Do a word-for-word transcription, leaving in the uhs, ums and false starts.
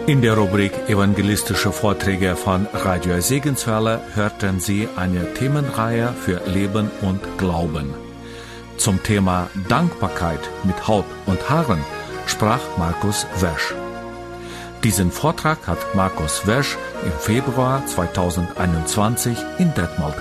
In der Rubrik Evangelistische Vorträge von Radio Segenswelle hörten Sie eine Themenreihe für Leben und Glauben. Zum Thema Dankbarkeit mit Haupt und Haaren sprach Markus Wesch. Diesen Vortrag hat Markus Wesch im Februar zweitausendeinundzwanzig in Detmold